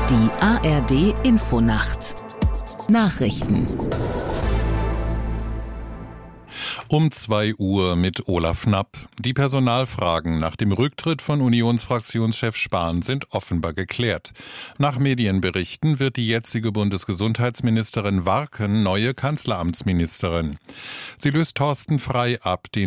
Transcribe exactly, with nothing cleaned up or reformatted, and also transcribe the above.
Die A R D Infonacht Nachrichten Um zwei Uhr mit Olaf Knapp. Die Personalfragen nach dem Rücktritt von Unionsfraktionschef Spahn sind offenbar geklärt. Nach Medienberichten wird die jetzige Bundesgesundheitsministerin Warken neue Kanzleramtsministerin. Sie löst Thorsten Frey ab, den